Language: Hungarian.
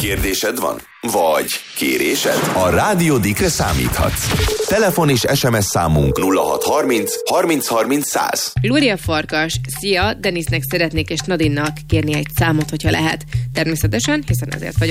Kérdésed van? Vagy kérésed? A Rádió Dikre számíthatsz. Telefon és SMS számunk 0630 30 30 100. Lúria Farkas, szia! Denisnek szeretnék és Nadinnak kérni egy számot, hogyha lehet. Természetesen, hiszen ezért vagyok